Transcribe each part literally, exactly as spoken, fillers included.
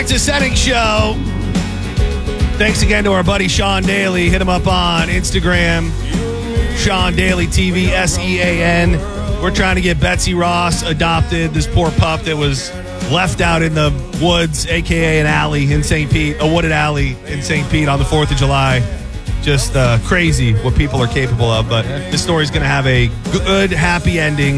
It's a Setting Show. Thanks again to our buddy Sean Daly. Hit him up on Instagram. Sean Daly T V, S E A N. We're trying to get Betsy Ross adopted, this poor pup that was left out in the woods, a k a an alley in Saint Pete, a wooded alley in Saint Pete on the fourth of July. Just uh, crazy what people are capable of, but this story's going to have a good, happy ending,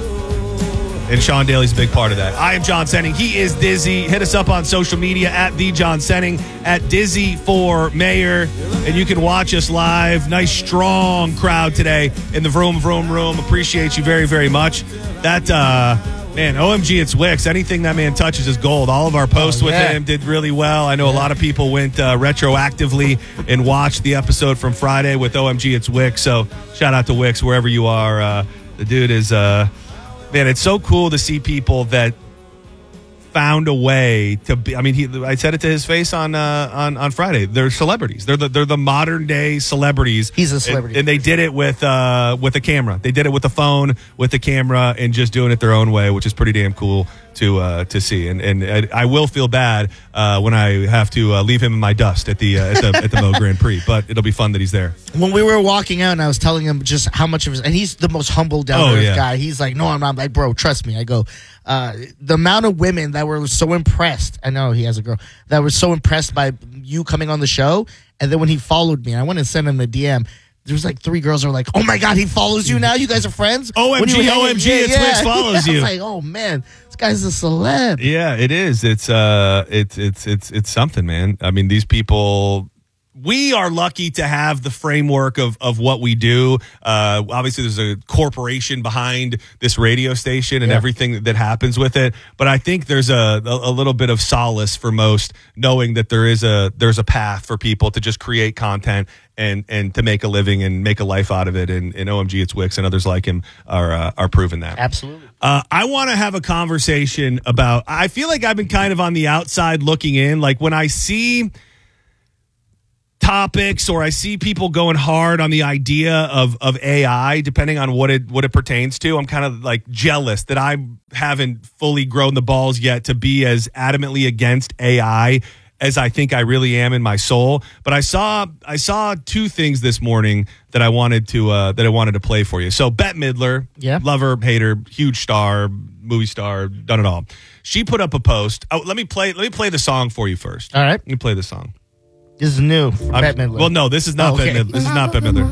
and Sean Daly's a big part of that. I am John Senning. He is Dizzy. Hit us up on social media at the John Senning, at Dizzy for Mayor, and you can watch us live. Nice, strong crowd today in the Vroom Vroom Room. Appreciate you very, very much. That, uh, man, O M G, it's Wicks. Anything that man touches is gold. All of our posts oh, yeah. with him did really well. I know yeah. a lot of people went uh, retroactively and watched the episode from Friday with O M G, it's Wicks. So shout out to Wicks wherever you are. Uh, the dude is, uh, man, it's so cool to see people that found a way to be. I mean, he, I said it to his face on uh, on on Friday. They're celebrities. They're the they're the modern day celebrities. He's a celebrity, and, and they did it with uh, with a camera. They did it with a phone, with the camera, and just doing it their own way, which is pretty damn cool to uh, to see. And and I will feel bad uh, when I have to uh, leave him in my dust at the uh, at the at the Mo Grand Prix. But it'll be fun that he's there. When we were walking out, and I was telling him just how much of his, and he's the most humble, down to earth oh, yeah. guy. He's like, no, I'm not. I'm like, bro, trust me. I go, uh, the amount of women that were so impressed. I know he has a girl that was so impressed by you coming on the show, and then when he followed me, and I went and sent him a D M. There was like three girls who were like, oh my God, he follows you now? You guys are friends? O M G, O M G, it's Wicks follows you. I was like, oh man, this guy's a celeb. Yeah, it is. It's uh it's it's it's it's something, man. I mean, these people, we are lucky to have the framework of, of what we do. Uh, obviously, there's a corporation behind this radio station and yeah. everything that happens with it. But I think there's a, a, a little bit of solace for most knowing that there is a there's a path for people to just create content and and to make a living and make a life out of it. And, and O M G, it's Wicks and others like him are uh, are proving that. Absolutely. Uh, I want to have a conversation about. I feel like I've been kind of on the outside looking in. Like when I see topics or I see people going hard on the idea of, of A I, depending on what it what it pertains to, I'm kind of like jealous that I haven't fully grown the balls yet to be as adamantly against A I as I think I really am in my soul. But I saw I saw two things this morning that I wanted to uh, that I wanted to play for you. So Bette Midler, yeah. lover, hater, huge star, movie star, done it all. She put up a post. Oh, let me play let me play the song for you first. All right. Let me play the song. This is new. Bette Midler. Well, no, this is not oh, okay. Bette Midler. This is not Bette Midler.